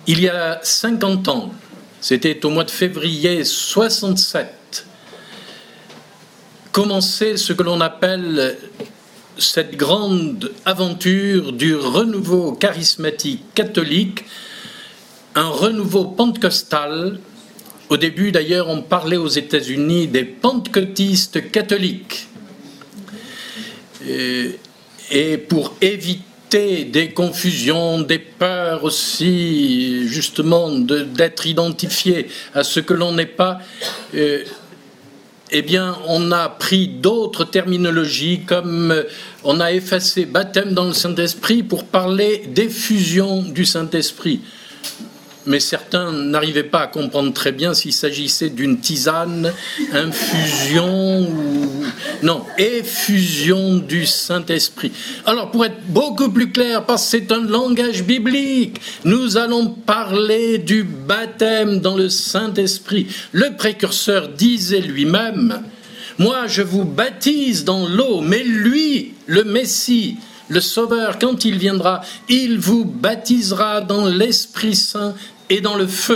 Il y a 50 ans, c'était au mois de février 67, commençait ce que l'on appelle cette grande aventure du renouveau charismatique catholique, un renouveau pentecostal. Au début, d'ailleurs, on parlait aux États-Unis des pentecôtistes catholiques. Et pour éviter des confusions, des peurs aussi, justement, d'être identifié à ce que l'on n'est pas, eh bien, on a pris d'autres terminologies, comme on a effacé baptême dans le Saint-Esprit pour parler d'effusion du Saint-Esprit. Mais certains n'arrivaient pas à comprendre très bien s'il s'agissait d'une tisane, infusion ou... Non, effusion du Saint-Esprit. Alors, pour être beaucoup plus clair, parce que c'est un langage biblique, nous allons parler du baptême dans le Saint-Esprit. Le précurseur disait lui-même, « Moi, je vous baptise dans l'eau, mais lui, le Messie, le Sauveur, quand il viendra, il vous baptisera dans l'Esprit Saint et dans le feu. »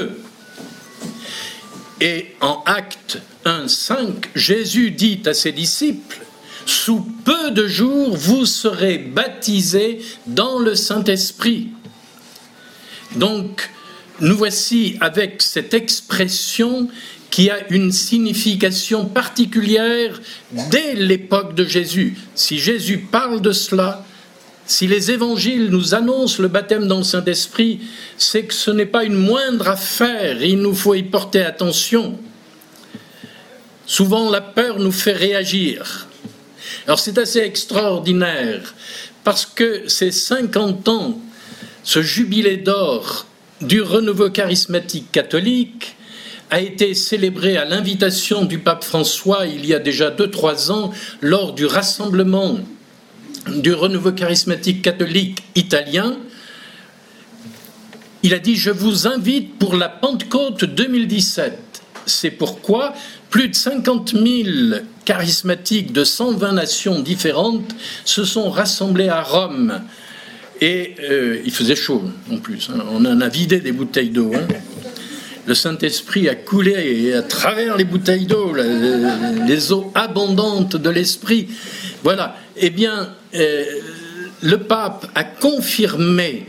Et en Actes 1,5, Jésus dit à ses disciples, « Sous peu de jours, vous serez baptisés dans le Saint-Esprit. » Donc, nous voici avec cette expression qui a une signification particulière dès l'époque de Jésus. Si Jésus parle de cela, si les évangiles nous annoncent le baptême dans le Saint-Esprit, c'est que ce n'est pas une moindre affaire, il nous faut y porter attention. Souvent, la peur nous fait réagir. Alors c'est assez extraordinaire, parce que ces 50 ans, ce jubilé d'or du renouveau charismatique catholique a été célébré à l'invitation du pape François il y a déjà 2-3 ans, lors du rassemblement du renouveau charismatique catholique italien. Il a dit « Je vous invite pour la Pentecôte 2017 ». C'est pourquoi plus de 50 000 charismatiques de 120 nations différentes se sont rassemblés à Rome. Et il faisait chaud en plus, hein. On en a vidé des bouteilles d'eau. Hein. Le Saint-Esprit a coulé à travers les bouteilles d'eau, les eaux abondantes de l'Esprit. Voilà. Eh bien, le pape a confirmé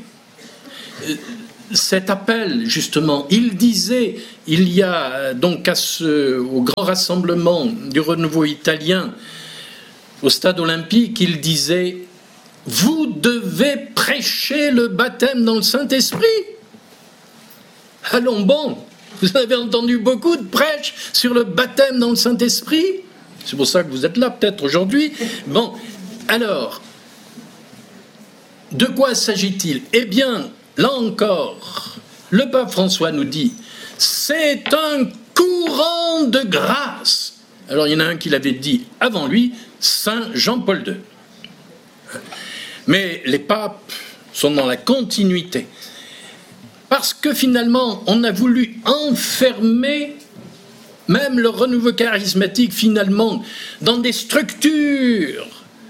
cet appel, justement. Il disait, il y a donc au grand rassemblement du renouveau italien, au stade olympique, il disait « Vous devez prêcher le baptême dans le Saint-Esprit ». Allons bon, vous avez entendu beaucoup de prêches sur le baptême dans le Saint-Esprit. C'est pour ça que vous êtes là peut-être aujourd'hui. Bon, alors, de quoi s'agit-il ? Eh bien, là encore, le pape François nous dit, c'est un courant de grâce. Alors, il y en a un qui l'avait dit avant lui, Saint Jean-Paul II. Mais les papes sont dans la continuité. Parce que finalement, on a voulu enfermer même le renouveau charismatique, finalement, dans des structures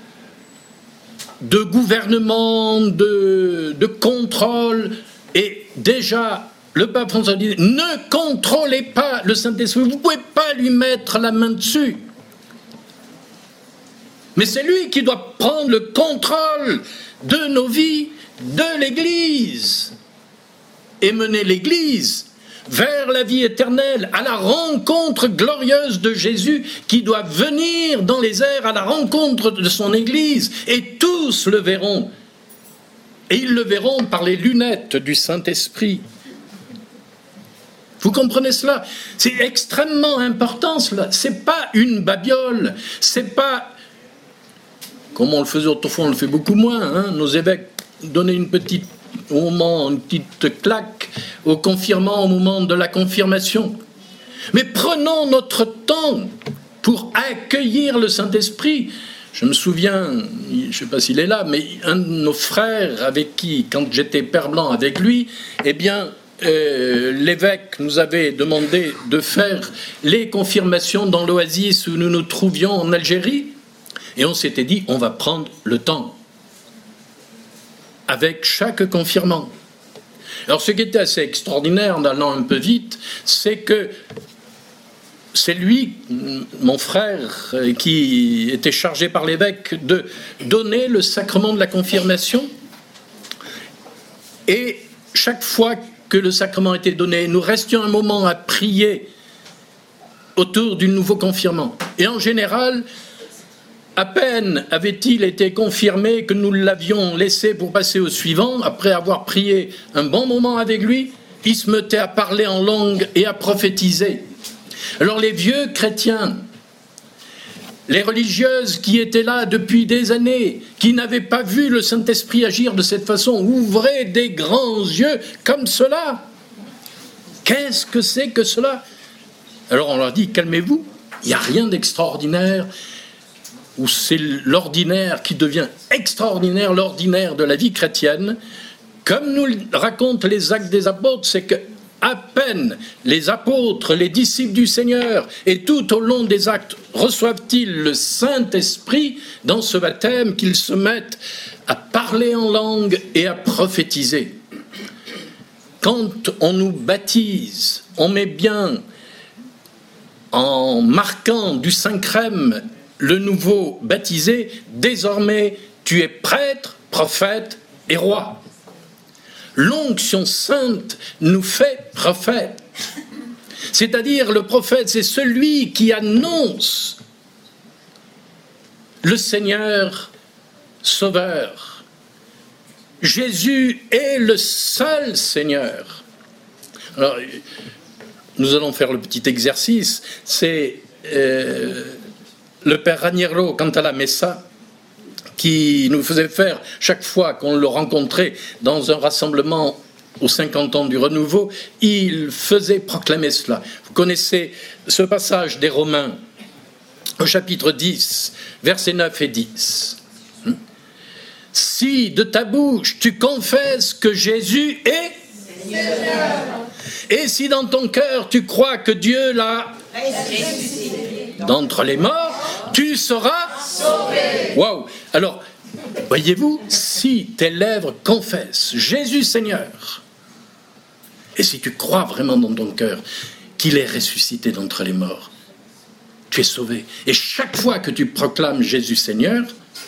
de gouvernement, de contrôle. Et déjà, le pape François dit, ne contrôlez pas le Saint-Esprit, vous ne pouvez pas lui mettre la main dessus. Mais c'est lui qui doit prendre le contrôle de nos vies, de l'Église, et mener l'Église vers la vie éternelle, à la rencontre glorieuse de Jésus qui doit venir dans les airs à la rencontre de son Église, et tous le verront. Et ils le verront par les lunettes du Saint-Esprit. Vous comprenez cela ? C'est extrêmement important cela. C'est pas une babiole, c'est pas... Comme on le faisait autrefois, on le fait beaucoup moins. Hein. Nos évêques donnaient une petite claque au confirmant au moment de la confirmation. Mais prenons notre temps pour accueillir le Saint-Esprit. Je me souviens, je ne sais pas s'il est là, mais un de nos frères avec qui, quand j'étais Père Blanc avec lui, eh bien, l'évêque nous avait demandé de faire les confirmations dans l'oasis où nous nous trouvions en Algérie. Et on s'était dit, on va prendre le temps avec chaque confirmant. Alors ce qui était assez extraordinaire en allant un peu vite, c'est que c'est lui, mon frère, qui était chargé par l'évêque de donner le sacrement de la confirmation. Et chaque fois que le sacrement était donné, nous restions un moment à prier autour du nouveau confirmant. Et en général, à peine avait-il été confirmé que nous l'avions laissé pour passer au suivant, après avoir prié un bon moment avec lui, il se mettait à parler en langue et à prophétiser. Alors les vieux chrétiens, les religieuses qui étaient là depuis des années, qui n'avaient pas vu le Saint-Esprit agir de cette façon, ouvraient des grands yeux comme cela. Qu'est-ce que c'est que cela? Alors on leur dit, calmez-vous, il n'y a rien d'extraordinaire, ou c'est l'ordinaire qui devient extraordinaire, l'ordinaire de la vie chrétienne. Comme nous le racontent les Actes des Apôtres, c'est que à peine les apôtres, les disciples du Seigneur, et tout au long des actes, reçoivent-ils le Saint-Esprit dans ce baptême qu'ils se mettent à parler en langue et à prophétiser. Quand on nous baptise, on met bien en marquant du Saint-Crème le nouveau baptisé, désormais tu es prêtre, prophète et roi. L'onction sainte nous fait prophète. C'est-à-dire le prophète, c'est celui qui annonce le Seigneur Sauveur. Jésus est le seul Seigneur. Alors, nous allons faire le petit exercice. C'est le Père Raniero, quant à la Messa, qui nous faisait faire, chaque fois qu'on le rencontrait dans un rassemblement aux 50 ans du renouveau, il faisait proclamer cela. Vous connaissez ce passage des Romains, au chapitre 10, versets 9 et 10. Si de ta bouche tu confesses que Jésus est Seigneur, et si dans ton cœur tu crois que Dieu l'a ressuscité d'entre les morts, tu seras sauvé. Waouh! Alors, voyez-vous, si tes lèvres confessent Jésus Seigneur, et si tu crois vraiment dans ton cœur qu'il est ressuscité d'entre les morts, tu es sauvé. Et chaque fois que tu proclames Jésus Seigneur,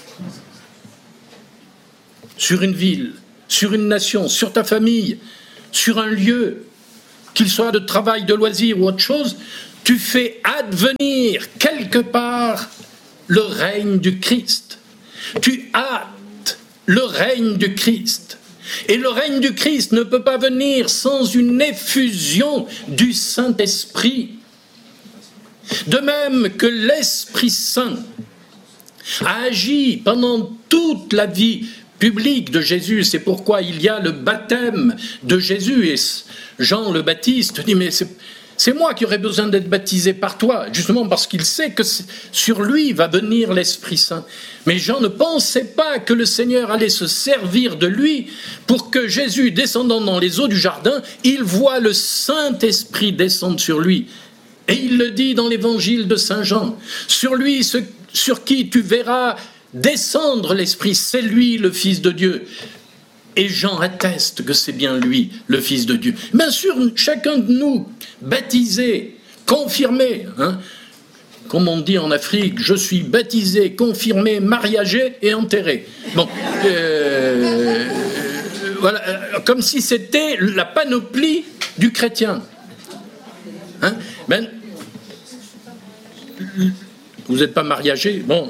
sur une ville, sur une nation, sur ta famille, sur un lieu, qu'il soit de travail, de loisir ou autre chose, tu fais advenir quelque part le règne du Christ. Tu hâtes le règne du Christ. Et le règne du Christ ne peut pas venir sans une effusion du Saint-Esprit. De même que l'Esprit Saint a agi pendant toute la vie publique de Jésus. C'est pourquoi il y a le baptême de Jésus. Et Jean le Baptiste dit, mais c'est moi qui aurais besoin d'être baptisé par toi, justement parce qu'il sait que sur lui va venir l'Esprit Saint. Mais Jean ne pensait pas que le Seigneur allait se servir de lui pour que Jésus, descendant dans les eaux du jardin, il voit le Saint-Esprit descendre sur lui. Et il le dit dans l'évangile de Saint Jean, sur lui, sur qui tu verras descendre l'Esprit, c'est lui le Fils de Dieu. Et Jean atteste que c'est bien lui, le Fils de Dieu. Bien sûr, chacun de nous, baptisé, confirmé, comme on dit en Afrique, je suis baptisé, confirmé, mariagé et enterré. Bon, voilà, comme si c'était la panoplie du chrétien. Vous n'êtes pas mariagé? Bon,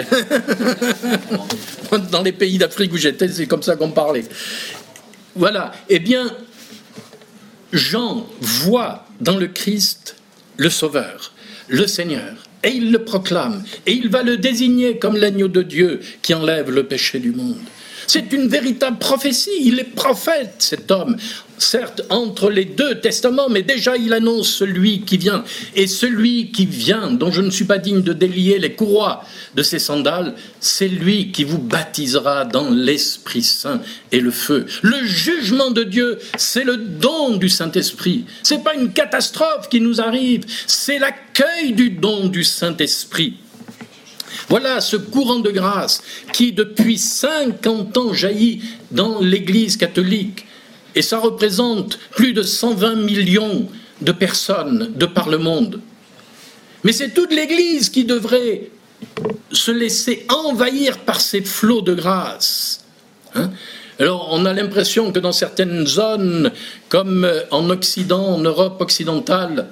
dans les pays d'Afrique où j'étais, c'est comme ça qu'on parlait. Voilà. Eh bien, Jean voit dans le Christ le Sauveur, le Seigneur, et il le proclame, et il va le désigner comme l'agneau de Dieu qui enlève le péché du monde. C'est une véritable prophétie. Il est prophète, cet homme. Certes, entre les deux testaments, mais déjà il annonce celui qui vient. Et celui qui vient, dont je ne suis pas digne de délier les courroies de ses sandales, c'est lui qui vous baptisera dans l'Esprit Saint et le feu. Le jugement de Dieu, c'est le don du Saint-Esprit. Ce n'est pas une catastrophe qui nous arrive, c'est l'accueil du don du Saint-Esprit. Voilà ce courant de grâce qui, depuis 50 ans, jaillit dans l'Église catholique. Et ça représente plus de 120 millions de personnes de par le monde. Mais c'est toute l'Église qui devrait se laisser envahir par ces flots de grâce. Alors, on a l'impression que dans certaines zones, comme en Occident, en Europe occidentale,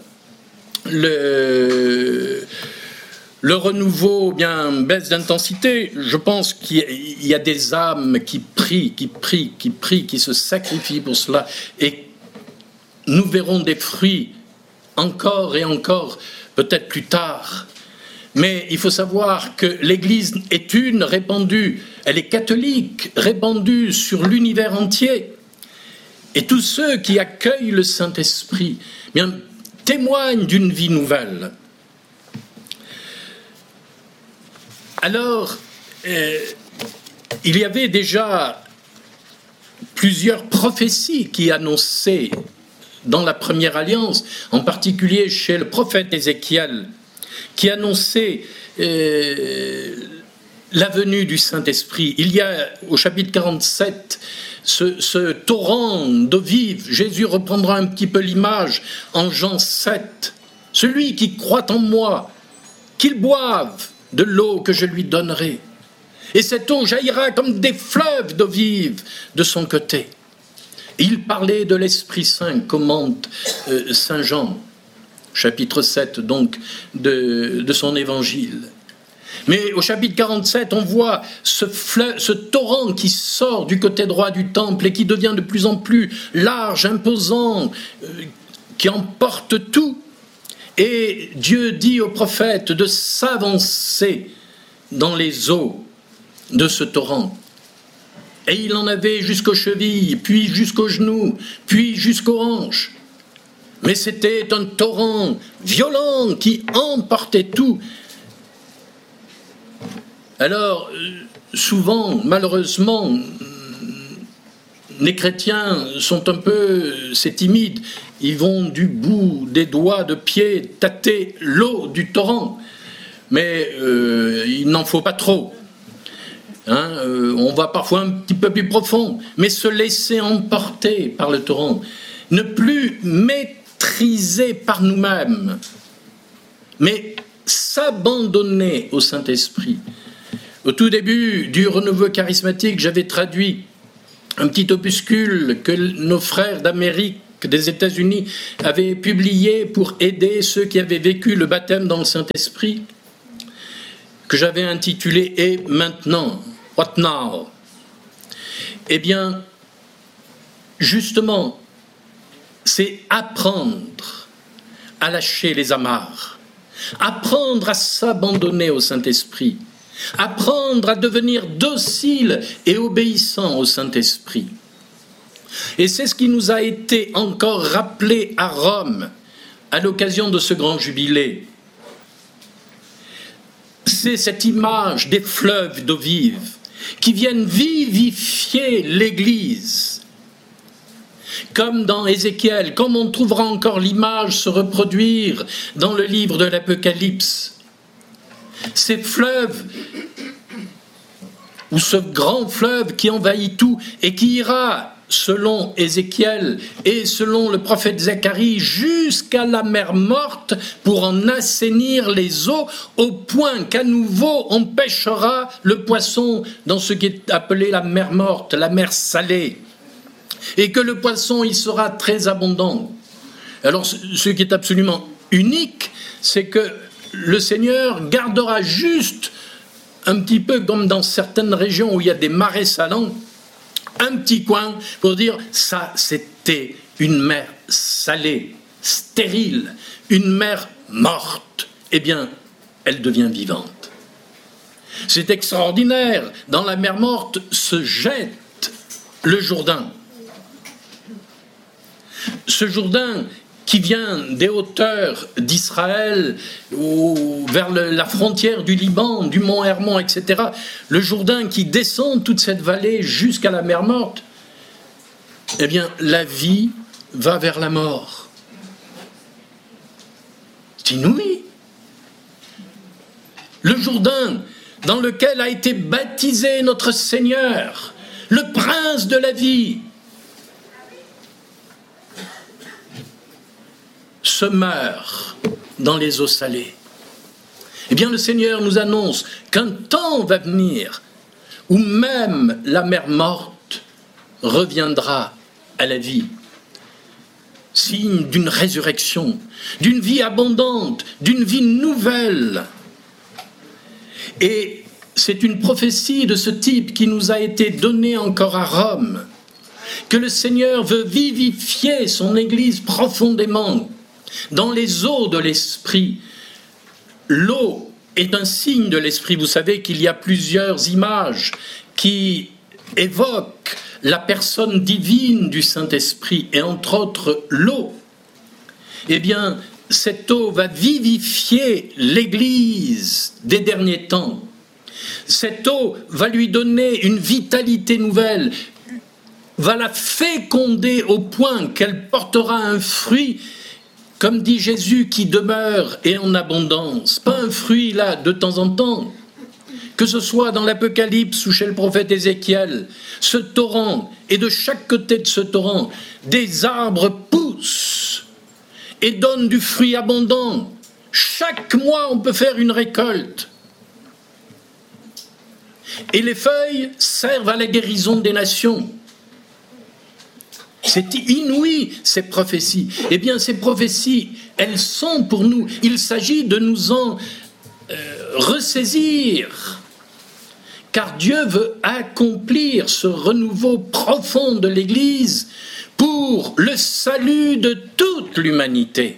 le renouveau baisse d'intensité. Je pense qu'il y a des âmes qui prient, qui se sacrifient pour cela. Et nous verrons des fruits encore et encore, peut-être plus tard. Mais il faut savoir que l'Église est une répandue, elle est catholique, répandue sur l'univers entier. Et tous ceux qui accueillent le Saint-Esprit témoignent d'une vie nouvelle. Alors, il y avait déjà plusieurs prophéties qui annonçaient dans la première alliance, en particulier chez le prophète Ézéchiel, qui annonçait la venue du Saint-Esprit. Il y a au chapitre 47 ce torrent d'eau vive. Jésus reprendra un petit peu l'image en Jean 7. Celui qui croit en moi, qu'il boive de l'eau que je lui donnerai. Et cette eau jaillira comme des fleuves d'eau vive de son côté. Et il parlait de l'Esprit Saint, commente Saint Jean, chapitre 7 donc de son évangile. Mais au chapitre 47, on voit ce torrent qui sort du côté droit du temple et qui devient de plus en plus large, imposant, qui emporte tout. Et Dieu dit au prophète de s'avancer dans les eaux de ce torrent. Et il en avait jusqu'aux chevilles, puis jusqu'aux genoux, puis jusqu'aux hanches. Mais c'était un torrent violent qui emportait tout. Alors, souvent, malheureusement, les chrétiens sont un peu, c'est timide, ils vont du bout des doigts de pied tâter l'eau du torrent. Mais il n'en faut pas trop. On va parfois un petit peu plus profond, mais se laisser emporter par le torrent, ne plus maîtriser par nous-mêmes, mais s'abandonner au Saint-Esprit. Au tout début du renouveau charismatique, j'avais traduit un petit opuscule que nos frères d'Amérique, des États-Unis, avaient publié pour aider ceux qui avaient vécu le baptême dans le Saint-Esprit, que j'avais intitulé « Et maintenant ». What now? Eh bien, justement, c'est apprendre à lâcher les amarres, apprendre à s'abandonner au Saint-Esprit, apprendre à devenir docile et obéissant au Saint-Esprit. Et c'est ce qui nous a été encore rappelé à Rome à l'occasion de ce grand jubilé. C'est cette image des fleuves d'eau vive qui viennent vivifier l'Église. Comme dans Ézéchiel, comme on trouvera encore l'image se reproduire dans le livre de l'Apocalypse. Ces fleuves, ou ce grand fleuve qui envahit tout et qui ira, selon Ézéchiel et selon le prophète Zacharie, jusqu'à la mer morte pour en assainir les eaux, au point qu'à nouveau on pêchera le poisson dans ce qui est appelé la mer morte, la mer salée, et que le poisson y sera très abondant. Alors ce qui est absolument unique, c'est que le Seigneur gardera juste un petit peu comme dans certaines régions où il y a des marais salants, un petit coin pour dire ça c'était une mer salée, stérile, une mer morte. Eh bien, elle devient vivante. C'est extraordinaire. Dans la mer morte se jette le Jourdain. Ce Jourdain qui vient des hauteurs d'Israël vers la frontière du Liban, du mont Hermon, etc. Le Jourdain qui descend toute cette vallée jusqu'à la mer morte. Eh bien, la vie va vers la mort. C'est inouï. Le Jourdain dans lequel a été baptisé notre Seigneur, le prince de la vie. se meurt dans les eaux salées. Eh bien, le Seigneur nous annonce qu'un temps va venir où même la mer morte reviendra à la vie. Signe d'une résurrection, d'une vie abondante, d'une vie nouvelle. Et c'est une prophétie de ce type qui nous a été donnée encore à Rome, que le Seigneur veut vivifier son Église profondément dans les eaux de l'Esprit. L'eau est un signe de l'Esprit. Vous savez qu'il y a plusieurs images qui évoquent la personne divine du Saint-Esprit, et entre autres l'eau. Eh bien, cette eau va vivifier l'Église des derniers temps. Cette eau va lui donner une vitalité nouvelle, va la féconder au point qu'elle portera un fruit, comme dit Jésus, qui demeure et en abondance. Pas un fruit là de temps en temps. Que ce soit dans l'Apocalypse ou chez le prophète Ézéchiel, ce torrent, et de chaque côté de ce torrent, des arbres poussent et donnent du fruit abondant. Chaque mois, on peut faire une récolte. Et les feuilles servent à la guérison des nations. C'est inouï, ces prophéties. Eh bien, ces prophéties, elles sont pour nous. Il s'agit de nous en ressaisir. Car Dieu veut accomplir ce renouveau profond de l'Église pour le salut de toute l'humanité.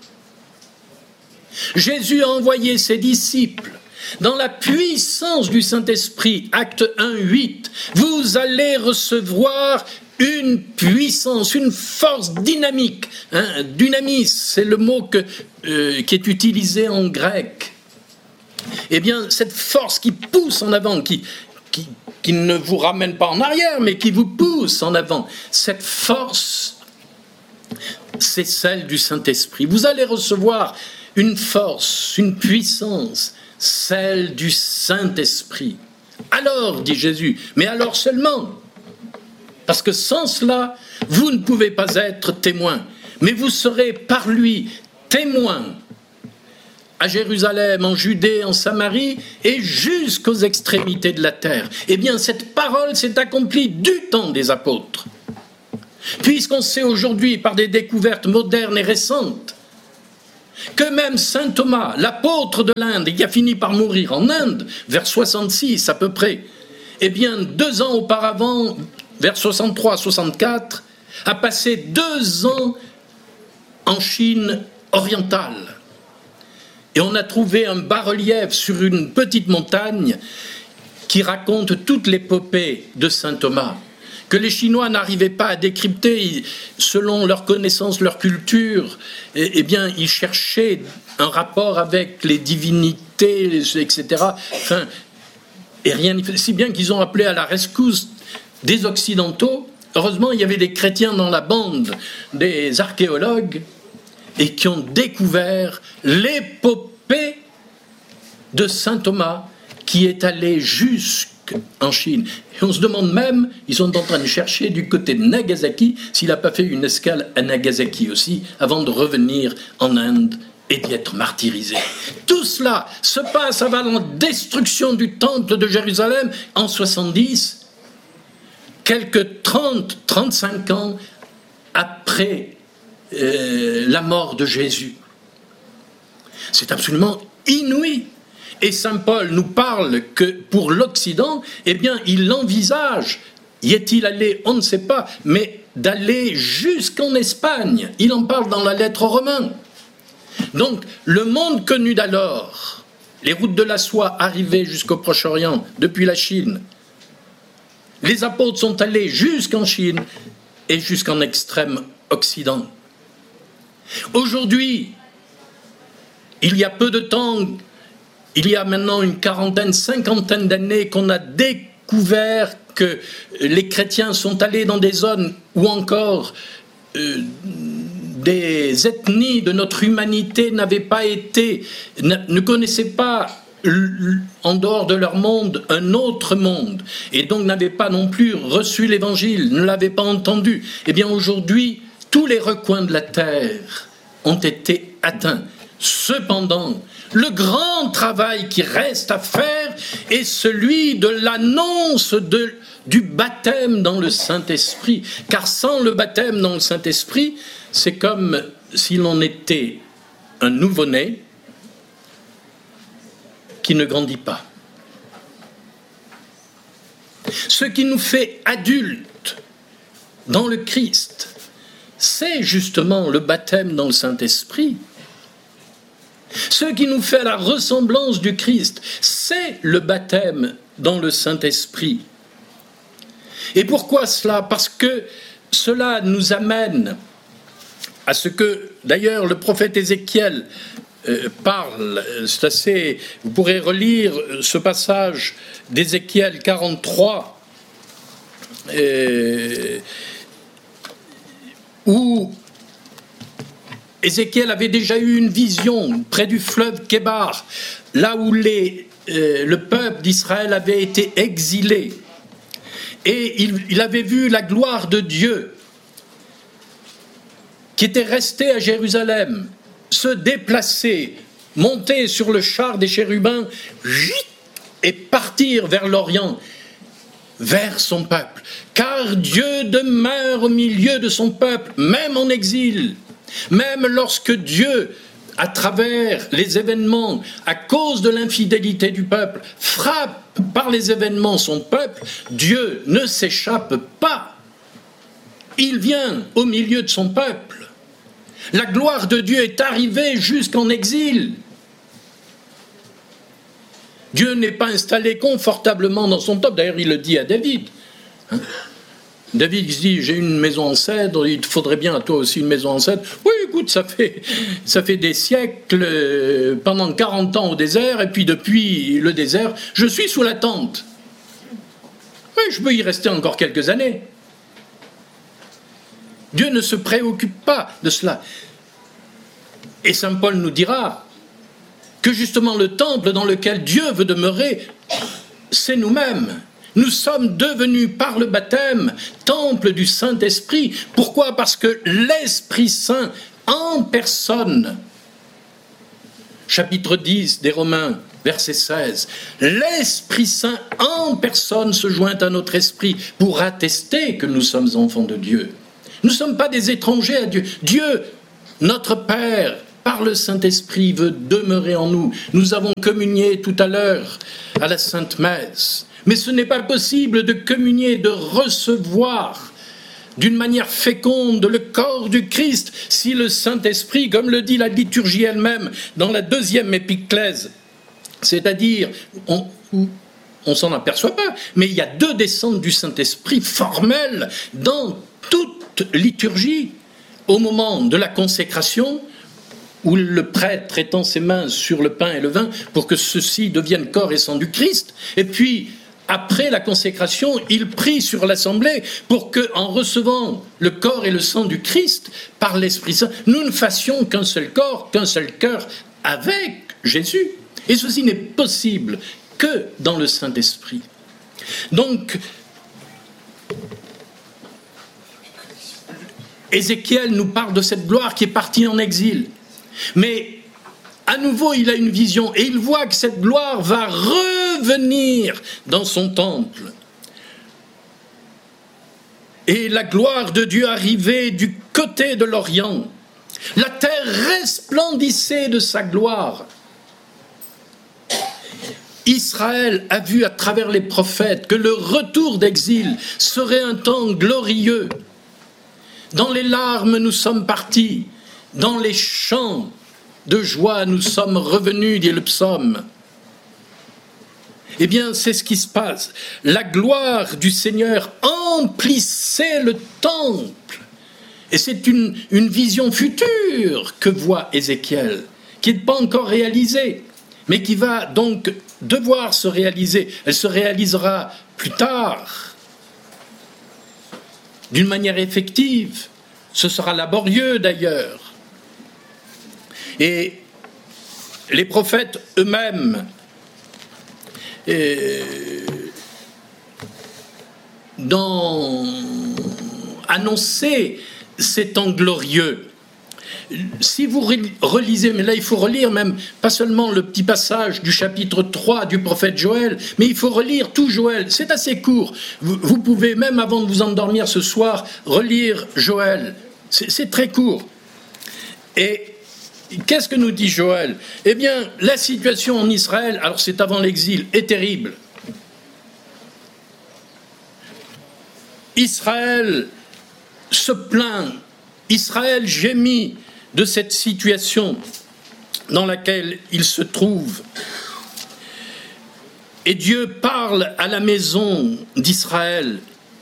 Jésus a envoyé ses disciples dans la puissance du Saint-Esprit, acte 1, 8. Vous allez recevoir une puissance, une force dynamique. Dynamis, c'est le mot qui est utilisé en grec. Eh bien, cette force qui pousse en avant, qui ne vous ramène pas en arrière, mais qui vous pousse en avant, cette force, c'est celle du Saint-Esprit. Vous allez recevoir une force, une puissance, celle du Saint-Esprit. Alors, dit Jésus, mais alors seulement, parce que sans cela, vous ne pouvez pas être témoin, mais vous serez par lui témoin à Jérusalem, en Judée, en Samarie et jusqu'aux extrémités de la terre. Eh bien, cette parole s'est accomplie du temps des apôtres. Puisqu'on sait aujourd'hui, par des découvertes modernes et récentes, que même saint Thomas, l'apôtre de l'Inde, qui a fini par mourir en Inde, vers 66 à peu près, eh bien, 2 ans auparavant, vers 63-64, a passé 2 ans en Chine orientale. Et on a trouvé un bas-relief sur une petite montagne qui raconte toute l'épopée de saint Thomas, que les Chinois n'arrivaient pas à décrypter selon leur connaissance, leur culture. Eh bien, ils cherchaient un rapport avec les divinités, etc. Enfin, et rien, si bien qu'ils ont appelé à la rescousse des Occidentaux. Heureusement, il y avait des chrétiens dans la bande des archéologues et qui ont découvert l'épopée de saint Thomas qui est allé jusqu'en Chine. Et on se demande même, ils sont en train de chercher du côté de Nagasaki s'il n'a pas fait une escale à Nagasaki aussi avant de revenir en Inde et d'y être martyrisé. Tout cela se passe avant la destruction du temple de Jérusalem en 70, quelques 30-35 ans après la mort de Jésus. C'est absolument inouï. Et saint Paul nous parle que pour l'Occident, eh bien, il envisage, y est-il allé, on ne sait pas, mais d'aller jusqu'en Espagne. Il en parle dans la lettre aux Romains. Donc, le monde connu d'alors, les routes de la soie arrivaient jusqu'au Proche-Orient, depuis la Chine. Les apôtres sont allés jusqu'en Chine et jusqu'en extrême Occident. Aujourd'hui, il y a peu de temps, il y a maintenant une 40-50 d'années qu'on a découvert que les chrétiens sont allés dans des zones où encore des ethnies de notre humanité n'avaient pas été, ne connaissaient pas en dehors de leur monde un autre monde et donc n'avaient pas non plus reçu l'évangile, ne l'avaient pas entendu. Eh bien aujourd'hui, tous les recoins de la terre ont été atteints. Cependant, le grand travail qui reste à faire est celui de l'annonce du baptême dans le Saint-Esprit. Car sans le baptême dans le Saint-Esprit, c'est comme si l'on était un nouveau-né qui ne grandit pas. Ce qui nous fait adultes dans le Christ, c'est justement le baptême dans le Saint-Esprit. Ce qui nous fait la ressemblance du Christ, c'est le baptême dans le Saint-Esprit. Et pourquoi cela? Parce que cela nous amène à ce que, d'ailleurs, le prophète Ézéchiel parle. C'est assez. Vous pourrez relire ce passage d'Ézéchiel 43, où Ézéchiel avait déjà eu une vision près du fleuve Kébar, là où le peuple d'Israël avait été exilé. Et il avait vu la gloire de Dieu qui était restée à Jérusalem se déplacer, monter sur le char des chérubins et partir vers l'Orient, vers son peuple. Car Dieu demeure au milieu de son peuple, même en exil. Même lorsque Dieu, à travers les événements, à cause de l'infidélité du peuple, frappe par les événements son peuple, Dieu ne s'échappe pas. Il vient au milieu de son peuple. La gloire de Dieu est arrivée jusqu'en exil. Dieu n'est pas installé confortablement dans son temple. D'ailleurs, il le dit à David. David dit, j'ai une maison en cèdre, il te faudrait bien à toi aussi une maison en cèdre. Oui, écoute, ça fait des siècles, pendant 40 ans au désert, et puis depuis le désert, je suis sous la tente. Oui, je peux y rester encore quelques années. Dieu ne se préoccupe pas de cela. Et saint Paul nous dira que justement le temple dans lequel Dieu veut demeurer, c'est nous-mêmes. Nous sommes devenus par le baptême temple du Saint-Esprit. Pourquoi? Parce que l'Esprit Saint en personne, chapitre 10 des Romains, verset 16, l'Esprit Saint en personne se joint à notre esprit pour attester que nous sommes enfants de Dieu. Nous ne sommes pas des étrangers à Dieu. Dieu, notre Père, par le Saint-Esprit, veut demeurer en nous. Nous avons communié tout à l'heure à la Sainte Messe. Mais ce n'est pas possible de communier, de recevoir d'une manière féconde le corps du Christ si le Saint-Esprit, comme le dit la liturgie elle-même dans la 2e épiclèse, c'est-à-dire, on s'en aperçoit pas, mais il y a 2 descentes du Saint-Esprit formelles dans toute liturgie, au moment de la consécration, où le prêtre étend ses mains sur le pain et le vin pour que ceux-ci deviennent corps et sang du Christ, et puis après la consécration, il prie sur l'assemblée pour que, en recevant le corps et le sang du Christ par l'Esprit Saint, nous ne fassions qu'un seul corps, qu'un seul cœur avec Jésus. Et ceci n'est possible que dans le Saint-Esprit. Donc, Ézéchiel nous parle de cette gloire qui est partie en exil. Mais à nouveau, il a une vision et il voit que cette gloire va revenir dans son temple. Et la gloire de Dieu arrivait du côté de l'Orient. La terre resplendissait de sa gloire. Israël a vu à travers les prophètes que le retour d'exil serait un temps glorieux. Dans les larmes, nous sommes partis. Dans les chants de joie, nous sommes revenus, dit le psaume. Eh bien, c'est ce qui se passe. La gloire du Seigneur emplissait le temple. Et c'est une vision future que voit Ézéchiel, qui n'est pas encore réalisée, mais qui va donc devoir se réaliser. Elle se réalisera plus tard, d'une manière effective. Ce sera laborieux d'ailleurs. Et les prophètes eux-mêmes annonçaient ces temps glorieux. Si vous relisez, mais là il faut relire même, pas seulement le petit passage du chapitre 3 du prophète Joël, mais il faut relire tout Joël, c'est assez court. Vous pouvez même avant de vous endormir ce soir, relire Joël, c'est très court. Et qu'est-ce que nous dit Joël? Eh bien, la situation en Israël, alors c'est avant l'exil, est terrible. Israël se plaint, Israël gémit de cette situation dans laquelle il se trouve. Et Dieu parle à la maison d'Israël.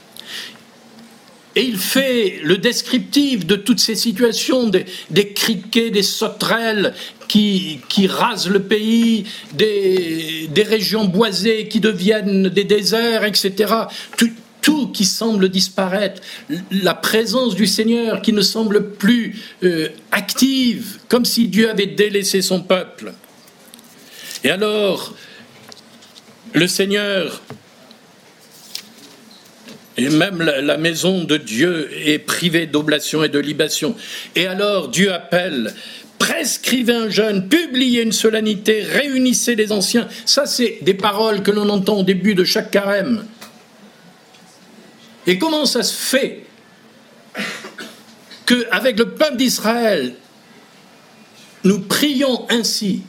Et il fait le descriptif de toutes ces situations, des criquets, des sauterelles qui rasent le pays, des régions boisées qui deviennent des déserts, etc. Tout qui semble disparaître, la présence du Seigneur qui ne semble plus active, comme si Dieu avait délaissé son peuple. Et alors, le Seigneur, et même la maison de Dieu est privée d'oblation et de libation. Et alors Dieu appelle, prescrivez un jeûne, publiez une solennité, réunissez les anciens. Ça, c'est des paroles que l'on entend au début de chaque carême. Et comment ça se fait qu'avec le peuple d'Israël, nous prions ainsi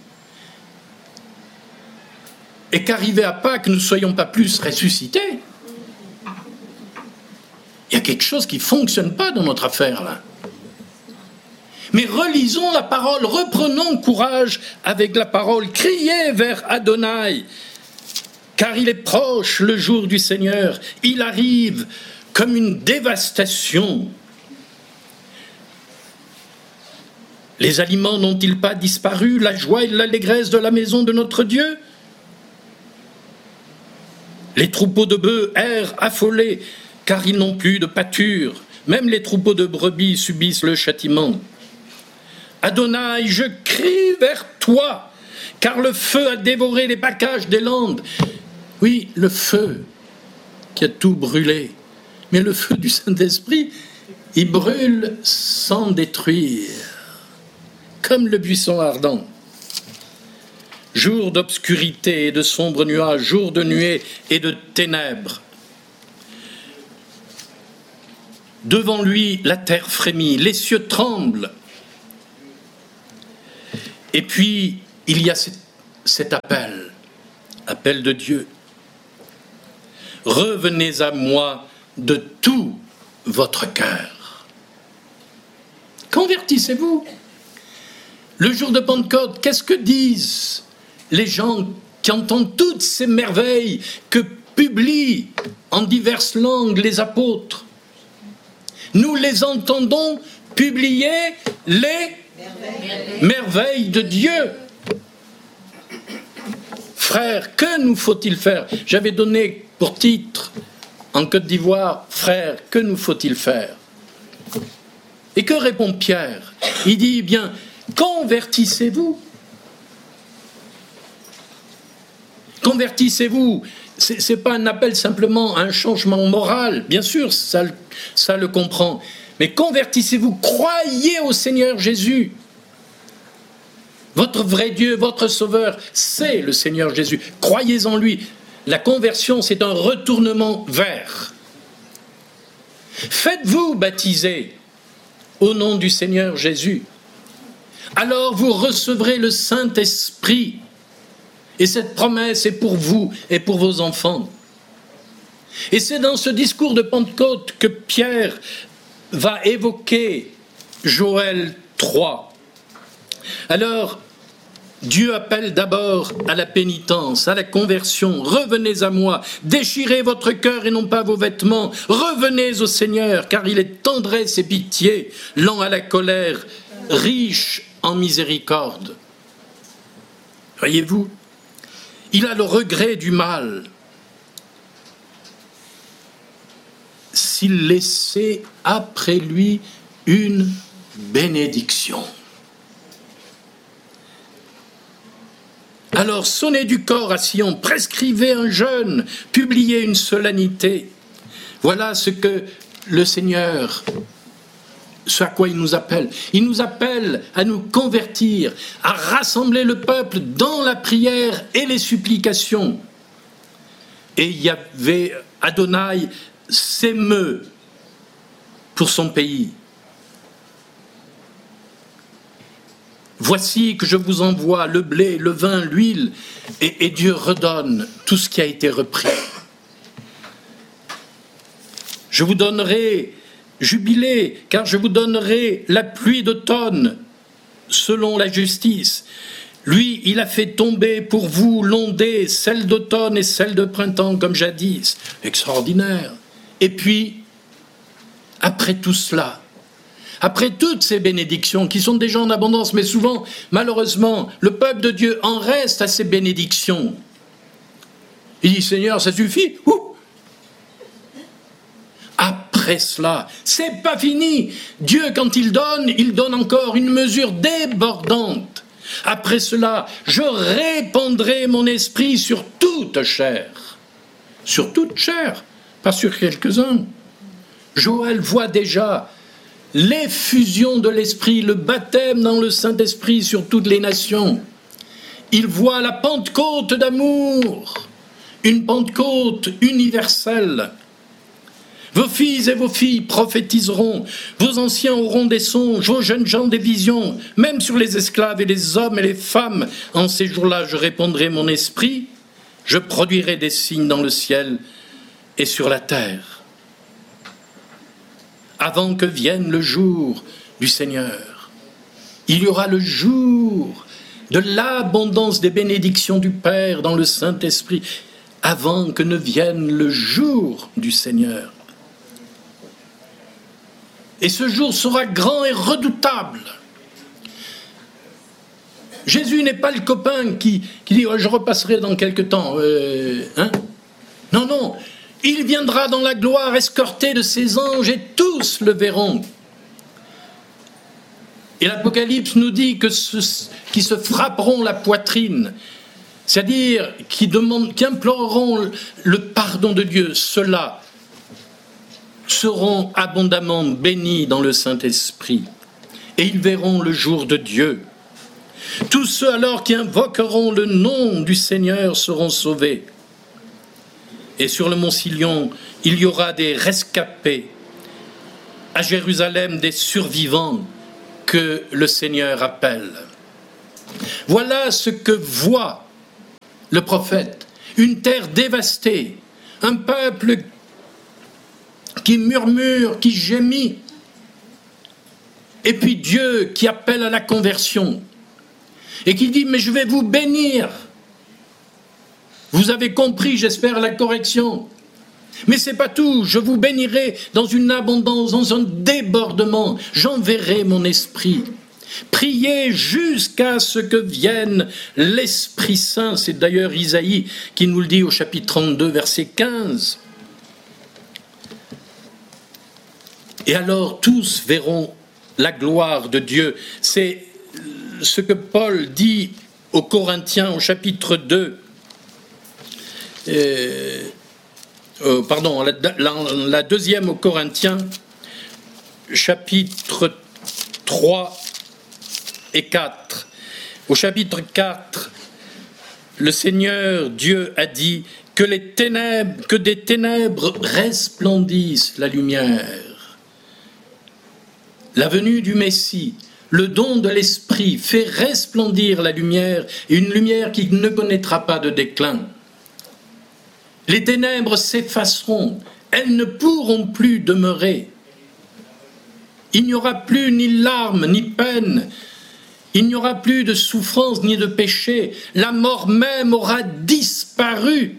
et qu'arrivé à Pâques, nous ne soyons pas plus ressuscités? Il y a quelque chose qui ne fonctionne pas dans notre affaire, là. Mais relisons la parole, reprenons courage avec la parole, criez vers Adonai, car il est proche le jour du Seigneur, il arrive comme une dévastation. Les aliments n'ont-ils pas disparu, la joie et l'allégresse de la maison de notre Dieu? Les troupeaux de bœufs errent affolés, car ils n'ont plus de pâture. Même les troupeaux de brebis subissent le châtiment. Adonai, je crie vers toi, car le feu a dévoré les packages des landes. Oui, le feu qui a tout brûlé. Mais le feu du Saint-Esprit, il brûle sans détruire, comme le buisson ardent. Jour d'obscurité et de sombres nuages, jour de nuée et de ténèbres. Devant lui, la terre frémit, les cieux tremblent. Et puis, il y a cet appel de Dieu. Revenez à moi de tout votre cœur. Convertissez-vous. Le jour de Pentecôte, qu'est-ce que disent les gens qui entendent toutes ces merveilles que publient en diverses langues les apôtres? Nous les entendons publier les merveilles de Dieu. Frères, que nous faut-il faire? J'avais donné pour titre en Côte d'Ivoire, frères, que nous faut-il faire? Et que répond Pierre? Il dit, bien, convertissez-vous. Convertissez-vous. Ce n'est pas un appel simplement à un changement moral, bien sûr, ça le comprend. Mais convertissez-vous, croyez au Seigneur Jésus. Votre vrai Dieu, votre Sauveur, c'est le Seigneur Jésus. Croyez en lui. La conversion, c'est un retournement vers. Faites-vous baptiser au nom du Seigneur Jésus. Alors vous recevrez le Saint-Esprit. Et cette promesse est pour vous et pour vos enfants. Et c'est dans ce discours de Pentecôte que Pierre va évoquer Joël 3. Alors, Dieu appelle d'abord à la pénitence, à la conversion. Revenez à moi, déchirez votre cœur et non pas vos vêtements. Revenez au Seigneur, car il est tendresse et pitié, lent à la colère, riche en miséricorde. Voyez-vous, il a le regret du mal. S'il laissait après lui une bénédiction. Alors sonnez du corps à Sion, prescrivez un jeûne, publiez une solennité. Voilà ce que le Seigneur ce à quoi il nous appelle. Il nous appelle à nous convertir, à rassembler le peuple dans la prière et les supplications. Et Yahvé Adonai s'émeut pour son pays. Voici que je vous envoie le blé, le vin, l'huile, et Dieu redonne tout ce qui a été repris. Je vous donnerai jubilé, car je vous donnerai la pluie d'automne, selon la justice. Lui, il a fait tomber pour vous l'ondée, celle d'automne et celle de printemps, comme jadis. Extraordinaire. Et puis, après tout cela, après toutes ces bénédictions qui sont déjà en abondance, mais souvent, malheureusement, le peuple de Dieu en reste à ces bénédictions. Il dit, Seigneur, ça suffit. Après cela, c'est pas fini. Dieu, quand il donne encore une mesure débordante. Après cela, je répandrai mon esprit sur toute chair. Sur toute chair, pas sur quelques-uns. Joël voit déjà l'effusion de l'Esprit, le baptême dans le Saint-Esprit sur toutes les nations. Il voit la Pentecôte d'amour, une Pentecôte universelle. Vos fils et vos filles prophétiseront, vos anciens auront des songes, vos jeunes gens des visions, même sur les esclaves et les hommes et les femmes. En ces jours-là, je répandrai mon esprit, je produirai des signes dans le ciel et sur la terre. Avant que vienne le jour du Seigneur, il y aura le jour de l'abondance des bénédictions du Père dans le Saint-Esprit, avant que ne vienne le jour du Seigneur. Et ce jour sera grand et redoutable. Jésus n'est pas le copain qui dit oh, « je repasserai dans quelque temps ». Non, non, il viendra dans la gloire escorté de ses anges et tous le verront. Et l'Apocalypse nous dit que qui se frapperont la poitrine, c'est-à-dire qui imploreront le pardon de Dieu, ceux-là seront abondamment bénis dans le Saint-Esprit, et ils verront le jour de Dieu. Tous ceux alors qui invoqueront le nom du Seigneur seront sauvés. Et sur le mont Silion, il y aura des rescapés, à Jérusalem des survivants que le Seigneur appelle. Voilà ce que voit le prophète, une terre dévastée, un peuple qui murmure, qui gémit, et puis Dieu qui appelle à la conversion, et qui dit « mais je vais vous bénir ». Vous avez compris, j'espère, la correction. Mais c'est pas tout, je vous bénirai dans une abondance, dans un débordement, j'enverrai mon esprit. Priez jusqu'à ce que vienne l'Esprit Saint. C'est d'ailleurs Isaïe qui nous le dit au chapitre 32, verset 15. Et alors tous verront la gloire de Dieu. C'est ce que Paul dit aux Corinthiens au chapitre 2. La deuxième aux Corinthiens, chapitre 3 et 4. Au chapitre 4, le Seigneur Dieu a dit que des ténèbres resplendissent la lumière. La venue du Messie, le don de l'Esprit fait resplendir la lumière, et une lumière qui ne connaîtra pas de déclin. Les ténèbres s'effaceront, elles ne pourront plus demeurer. Il n'y aura plus ni larmes, ni peine, il n'y aura plus de souffrance, ni de péché. La mort même aura disparu.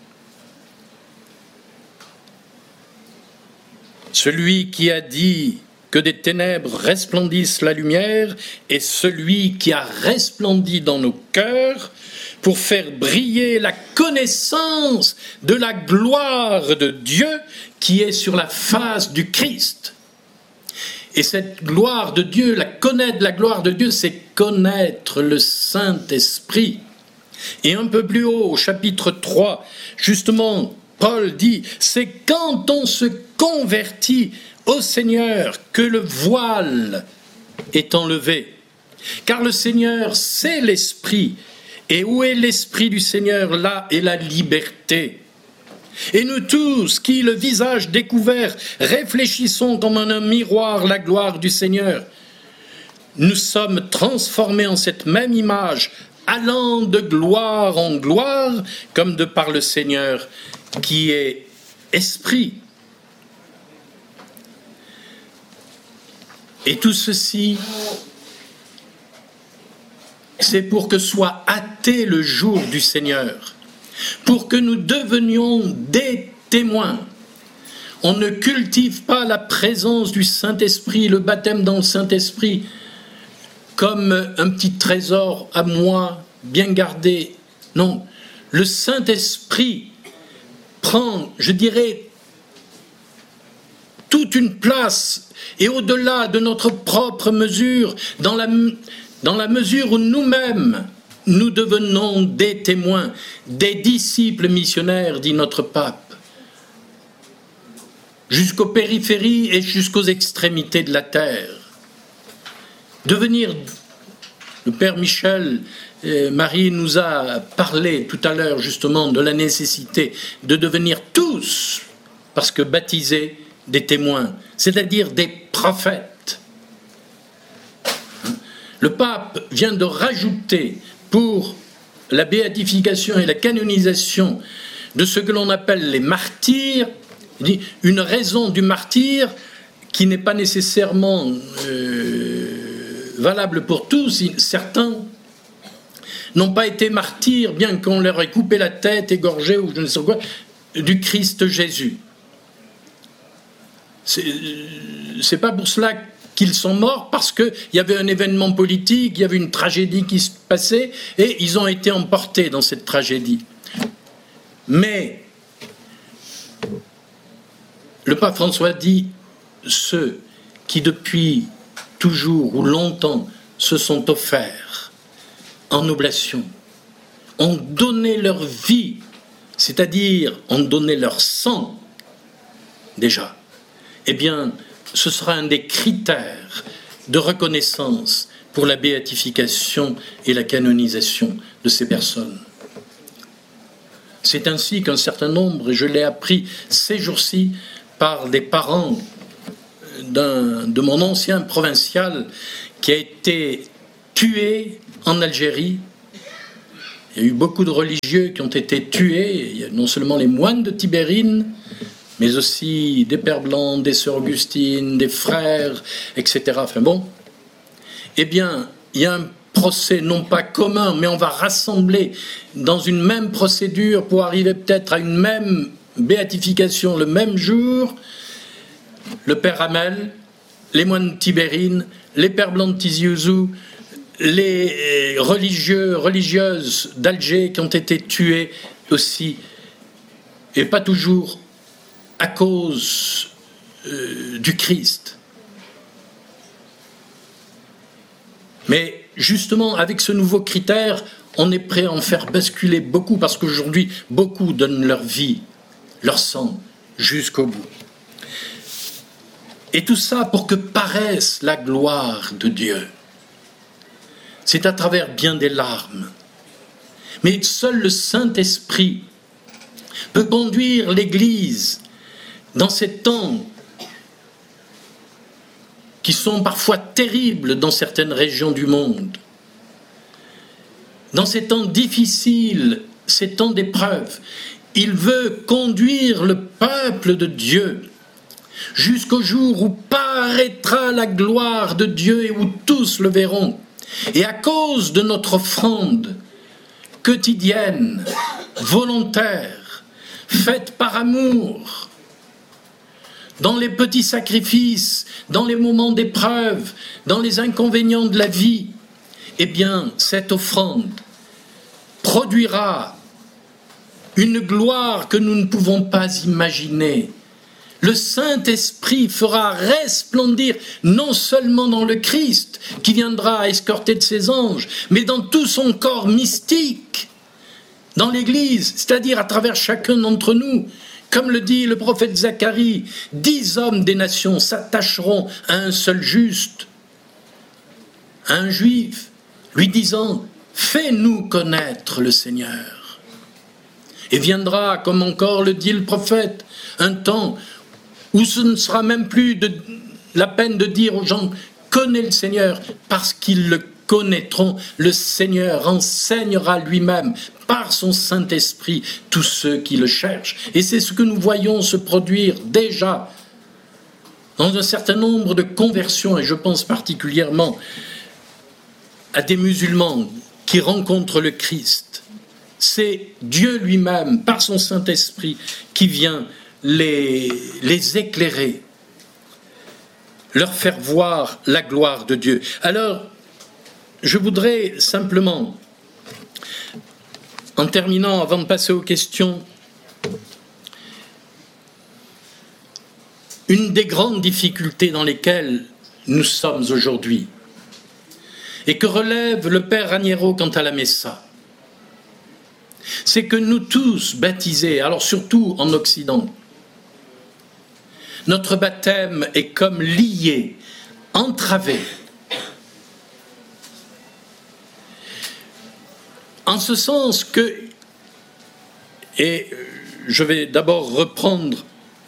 Celui qui a dit que des ténèbres resplendissent la lumière est celui qui a resplendi dans nos cœurs pour faire briller la connaissance de la gloire de Dieu qui est sur la face du Christ. Et cette gloire de Dieu, connaître la gloire de Dieu, c'est connaître le Saint-Esprit. Et un peu plus haut, au chapitre 3, justement, Paul dit, c'est quand on se convertit au Seigneur que le voile est enlevé. Car le Seigneur, c'est l'Esprit. Et où est l'Esprit du Seigneur? Là est la liberté. Et nous tous, qui, le visage découvert, réfléchissons comme en un miroir la gloire du Seigneur, nous sommes transformés en cette même image, allant de gloire en gloire, comme de par le Seigneur, qui est Esprit. Et tout ceci, c'est pour que soit hâté le jour du Seigneur, pour que nous devenions des témoins. On ne cultive pas la présence du Saint-Esprit, le baptême dans le Saint-Esprit, comme un petit trésor à moi, bien gardé. Non, le Saint-Esprit prend, je dirais, toute une place, et au-delà de notre propre mesure, dans la mesure où nous-mêmes, nous devenons des témoins, des disciples missionnaires, dit notre pape, jusqu'aux périphéries et jusqu'aux extrémités de la terre. Devenir, le Père Michel et Marie nous a parlé tout à l'heure justement de la nécessité de devenir tous, parce que baptisés, des témoins, c'est-à-dire des prophètes. Le pape vient de rajouter pour la béatification et la canonisation de ce que l'on appelle les martyrs, une raison du martyr qui n'est pas nécessairement valable pour tous. Certains n'ont pas été martyrs, bien qu'on leur ait coupé la tête, égorgé ou je ne sais quoi, du Christ Jésus. C'est pas pour cela qu'ils sont morts, parce qu'il y avait un événement politique, il y avait une tragédie qui se passait, et ils ont été emportés dans cette tragédie. Mais le pape François dit, ceux qui depuis toujours ou longtemps se sont offerts en oblation, ont donné leur vie, c'est-à-dire ont donné leur sang déjà, eh bien, ce sera un des critères de reconnaissance pour la béatification et la canonisation de ces personnes. C'est ainsi qu'un certain nombre, et je l'ai appris ces jours-ci par des parents de mon ancien provincial qui a été tué en Algérie. Il y a eu beaucoup de religieux qui ont été tués, il y a non seulement les moines de Tibérine, mais aussi des pères blancs, des sœurs Augustines, des frères, etc. Enfin bon, eh bien, il y a un procès non pas commun, mais on va rassembler dans une même procédure pour arriver peut-être à une même béatification le même jour, le père Hamel, les moines de Tibérine, les pères blancs de Tizi Ouzou, les religieuses d'Alger qui ont été tués aussi, et pas toujours à cause du Christ. Mais justement, avec ce nouveau critère, on est prêt à en faire basculer beaucoup, parce qu'aujourd'hui, beaucoup donnent leur vie, leur sang, jusqu'au bout. Et tout ça pour que paraisse la gloire de Dieu. C'est à travers bien des larmes. Mais seul le Saint-Esprit peut conduire l'Église dans ces temps qui sont parfois terribles dans certaines régions du monde, dans ces temps difficiles, ces temps d'épreuve. Il veut conduire le peuple de Dieu jusqu'au jour où paraîtra la gloire de Dieu et où tous le verront. Et à cause de notre offrande quotidienne, volontaire, faite par amour, dans les petits sacrifices, dans les moments d'épreuve, dans les inconvénients de la vie, eh bien, cette offrande produira une gloire que nous ne pouvons pas imaginer. Le Saint-Esprit fera resplendir non seulement dans le Christ, qui viendra escorté de ses anges, mais dans tout son corps mystique, dans l'Église, c'est-à-dire à travers chacun d'entre nous, Comme le dit le prophète Zacharie, 10 hommes des nations s'attacheront à un seul juste, à un juif, lui disant « Fais-nous connaître le Seigneur ». Et viendra, comme encore le dit le prophète, un temps où ce ne sera même plus la peine de dire aux gens « Connais le Seigneur » parce qu'ils le connaîtront. Le Seigneur enseignera lui-même par son Saint-Esprit tous ceux qui le cherchent. Et c'est ce que nous voyons se produire déjà dans un certain nombre de conversions, et je pense particulièrement à des musulmans qui rencontrent le Christ. C'est Dieu lui-même, par son Saint-Esprit, qui vient les éclairer, leur faire voir la gloire de Dieu. Alors, je voudrais simplement, en terminant, avant de passer aux questions, une des grandes difficultés dans lesquelles nous sommes aujourd'hui, et que relève le Père Raniero quant à la Messa, c'est que nous tous baptisés, alors surtout en Occident, notre baptême est comme lié, entravé. En ce sens que, et je vais d'abord reprendre,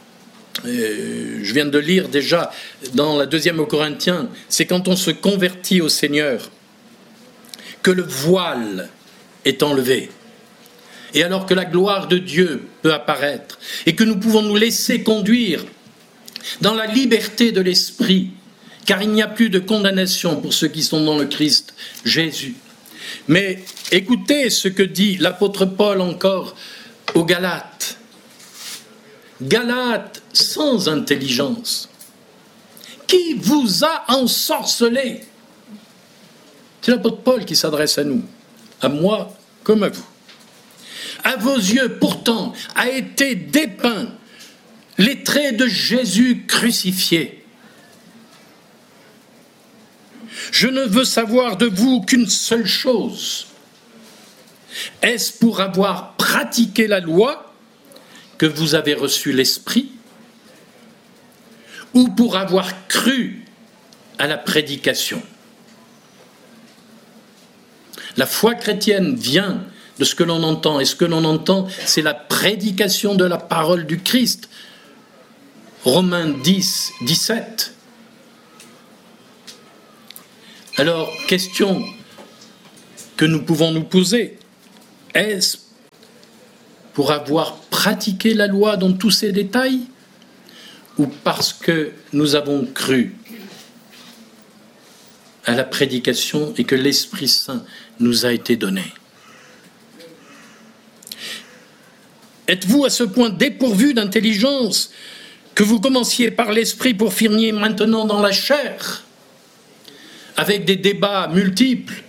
je viens de lire déjà dans la 2e aux Corinthiens, c'est quand on se convertit au Seigneur que le voile est enlevé. Et alors que la gloire de Dieu peut apparaître et que nous pouvons nous laisser conduire dans la liberté de l'esprit, car il n'y a plus de condamnation pour ceux qui sont dans le Christ Jésus. Mais écoutez ce que dit l'apôtre Paul encore aux Galates. Galates sans intelligence. Qui vous a ensorcelé? C'est l'apôtre Paul qui s'adresse à nous, à moi comme à vous. À vos yeux, pourtant, a été dépeint les traits de Jésus crucifié. Je ne veux savoir de vous qu'une seule chose. Est-ce pour avoir pratiqué la loi que vous avez reçu l'Esprit, ou pour avoir cru à la prédication? La foi chrétienne vient de ce que l'on entend, et ce que l'on entend, c'est la prédication de la parole du Christ. Romains 10, 17. Alors, question que nous pouvons nous poser, est-ce pour avoir pratiqué la loi dans tous ses détails, ou parce que nous avons cru à la prédication et que l'Esprit Saint nous a été donné? Êtes-vous à ce point dépourvu d'intelligence que vous commenciez par l'Esprit pour finir maintenant dans la chair, avec des débats multiples,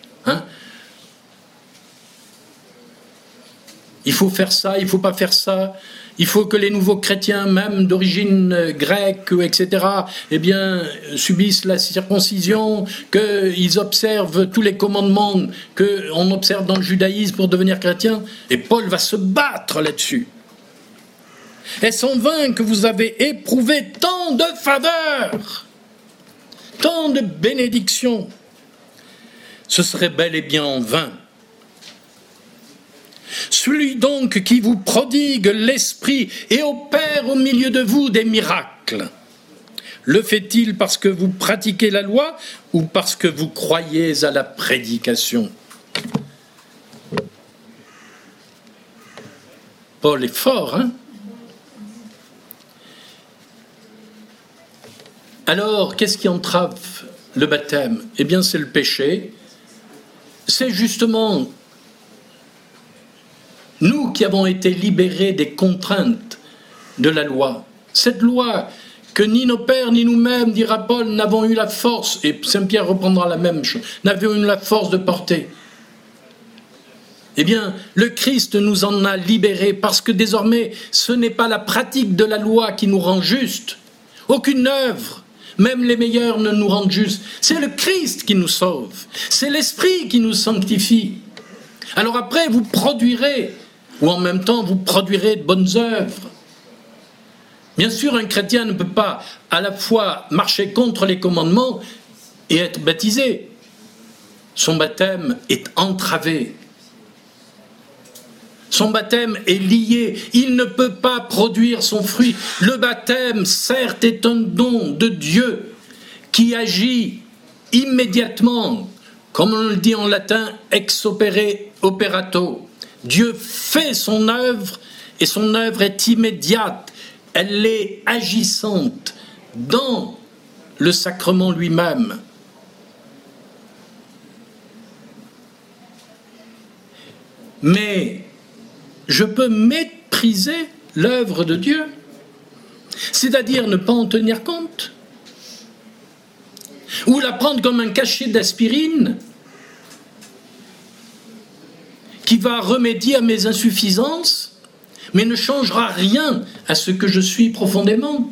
Il faut faire ça, il ne faut pas faire ça. Il faut que les nouveaux chrétiens, même d'origine grecque, etc., subissent la circoncision, qu'ils observent tous les commandements qu'on observe dans le judaïsme pour devenir chrétien. Et Paul va se battre là-dessus. Est-ce en vain que vous avez éprouvé tant de faveurs, tant de bénédictions? Ce serait bel et bien en vain. Celui donc qui vous prodigue l'Esprit et opère au milieu de vous des miracles, le fait-il parce que vous pratiquez la loi ou parce que vous croyez à la prédication? Paul est fort, hein? Alors, qu'est-ce qui entrave le baptême? Eh bien, c'est le péché. C'est justement nous qui avons été libérés des contraintes de la loi. Cette loi que ni nos pères ni nous-mêmes, dira Paul, n'avons eu la force, et Saint Pierre reprendra la même chose, n'avions eu la force de porter. Eh bien, le Christ nous en a libérés parce que désormais, ce n'est pas la pratique de la loi qui nous rend justes. Aucune œuvre, même les meilleures, ne nous rendent justes. C'est le Christ qui nous sauve. C'est l'Esprit qui nous sanctifie. Alors après, vous produirez, ou en même temps, vous produirez de bonnes œuvres. Bien sûr, un chrétien ne peut pas à la fois marcher contre les commandements et être baptisé. Son baptême est entravé. Son baptême est lié. Il ne peut pas produire son fruit. Le baptême, certes, est un don de Dieu qui agit immédiatement, comme on le dit en latin, ex opere operato. Dieu fait son œuvre et son œuvre est immédiate. Elle est agissante dans le sacrement lui-même. Mais je peux mépriser l'œuvre de Dieu, c'est-à-dire ne pas en tenir compte, ou la prendre comme un cachet d'aspirine qui va remédier à mes insuffisances, mais ne changera rien à ce que je suis profondément.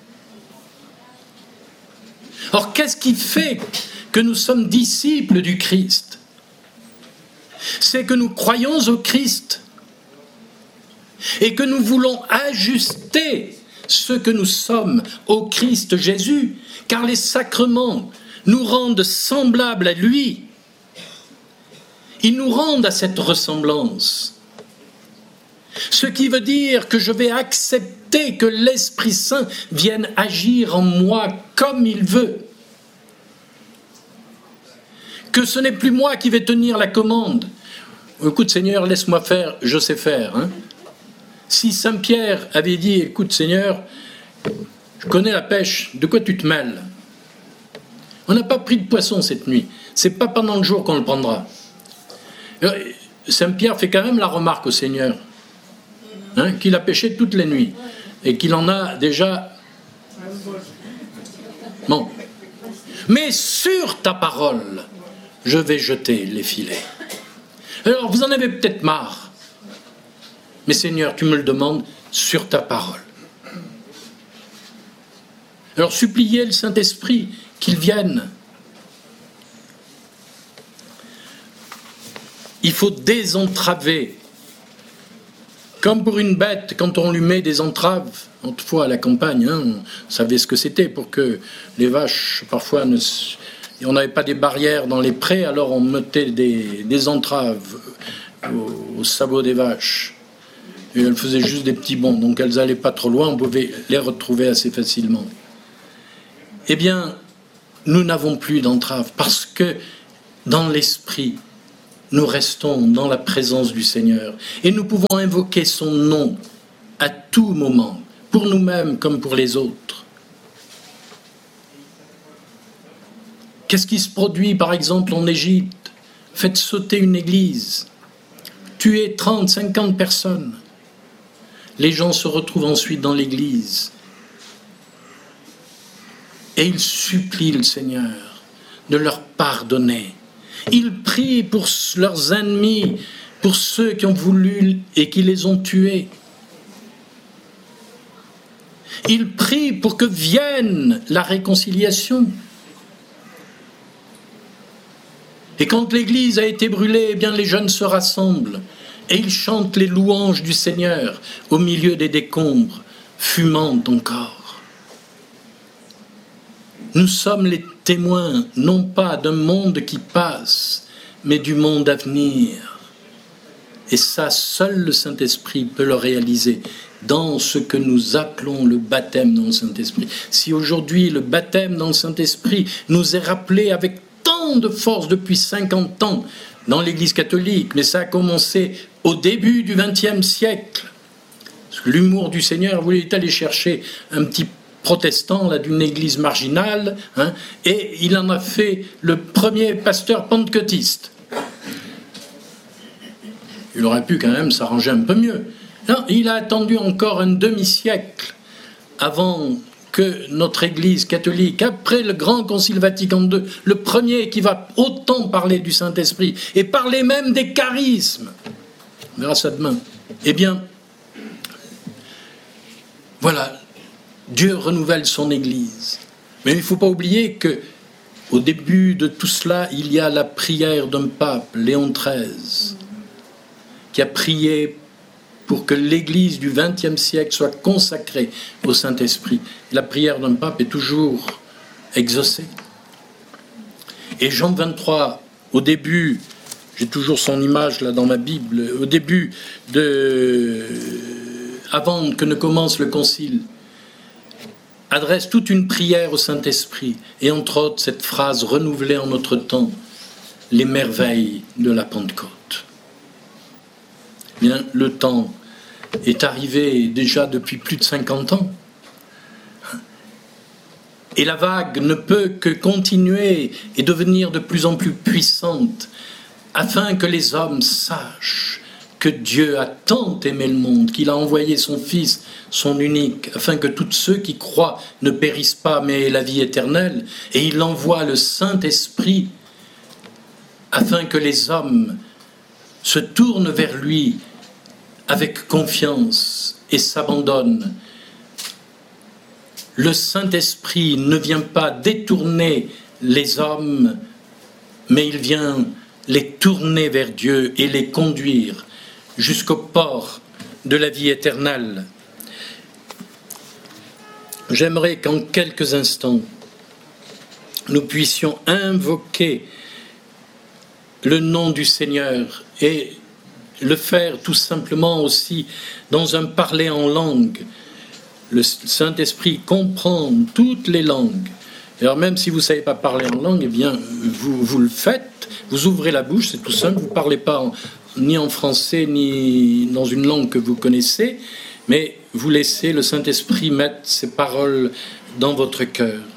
Or, qu'est-ce qui fait que nous sommes disciples du Christ ? C'est que nous croyons au Christ et que nous voulons ajuster ce que nous sommes au Christ Jésus, car les sacrements nous rendent semblables à lui. Ils nous rendent à cette ressemblance. Ce qui veut dire que je vais accepter que l'Esprit Saint vienne agir en moi comme il veut. Que ce n'est plus moi qui vais tenir la commande. Écoute Seigneur, laisse-moi faire, je sais faire. Hein. Si Saint Pierre avait dit, écoute Seigneur, je connais la pêche, de quoi tu te mêles ? On n'a pas pris de poisson cette nuit, c'est pas pendant le jour qu'on le prendra. Saint Pierre fait quand même la remarque au Seigneur, hein, qu'il a pêché toutes les nuits et qu'il en a déjà... Bon. Mais sur ta parole, je vais jeter les filets. Alors, vous en avez peut-être marre. Mais Seigneur, tu me le demandes sur ta parole. Alors, suppliez le Saint-Esprit qu'il vienne. Il faut désentraver. Comme pour une bête, quand on lui met des entraves, autrefois à la campagne, hein, on savait ce que c'était pour que les vaches, parfois, on n'avait pas des barrières dans les prés, alors on mettait des entraves aux sabots des vaches. Et elles faisaient juste des petits bonds, donc elles n'allaient pas trop loin, on pouvait les retrouver assez facilement. Eh bien, nous n'avons plus d'entraves, parce que dans l'esprit, nous restons dans la présence du Seigneur. Et nous pouvons invoquer son nom à tout moment, pour nous-mêmes comme pour les autres. Qu'est-ce qui se produit, par exemple, en Égypte ? Faites sauter une église, tuez 30, 50 personnes. Les gens se retrouvent ensuite dans l'église. Et ils supplient le Seigneur de leur pardonner. Ils prient pour leurs ennemis, pour ceux qui ont voulu et qui les ont tués. Ils prient pour que vienne la réconciliation. Et quand l'église a été brûlée, eh bien les jeunes se rassemblent et ils chantent les louanges du Seigneur au milieu des décombres, fumant encore. Nous sommes les témoins, non pas d'un monde qui passe, mais du monde à venir. Et ça, seul le Saint-Esprit peut le réaliser dans ce que nous appelons le baptême dans le Saint-Esprit. Si aujourd'hui le baptême dans le Saint-Esprit nous est rappelé avec tant de force depuis 50 ans dans l'Église catholique, mais ça a commencé au début du XXe siècle. L'humour du Seigneur voulait aller chercher un petit protestant là, d'une église marginale, hein, et il en a fait le premier pasteur pentecôtiste. Il aurait pu quand même s'arranger un peu mieux. Non, il a attendu encore un demi-siècle avant que notre Église catholique, après le grand Concile Vatican II, le premier qui va autant parler du Saint-Esprit et parler même des charismes, on verra ça demain, eh bien, voilà, Dieu renouvelle son Église. Mais il ne faut pas oublier qu'au début de tout cela, il y a la prière d'un pape, Léon XIII, qui a prié pour que l'Église du XXe siècle soit consacrée au Saint-Esprit. La prière d'un pape est toujours exaucée. Et Jean 23, au début, j'ai toujours son image là dans ma Bible, au début, avant que ne commence le concile, adresse toute une prière au Saint-Esprit, et entre autres cette phrase renouvelée en notre temps, les merveilles de la Pentecôte. Bien, le temps est arrivé déjà depuis plus de 50 ans. Et la vague ne peut que continuer et devenir de plus en plus puissante, afin que les hommes sachent que Dieu a tant aimé le monde, qu'il a envoyé son Fils, son unique, afin que tous ceux qui croient ne périssent pas, mais aient la vie éternelle. Et il envoie le Saint-Esprit, afin que les hommes se tournent vers lui avec confiance et s'abandonnent. Le Saint-Esprit ne vient pas détourner les hommes, mais il vient les tourner vers Dieu et les conduire jusqu'au port de la vie éternelle. J'aimerais qu'en quelques instants, nous puissions invoquer le nom du Seigneur et le faire tout simplement aussi dans un parler en langue. Le Saint-Esprit comprend toutes les langues. Alors même si vous ne savez pas parler en langue, eh bien vous le faites, vous ouvrez la bouche, c'est tout simple, vous ne parlez pas ni en français ni dans une langue que vous connaissez, mais vous laissez le Saint-Esprit mettre ses paroles dans votre cœur.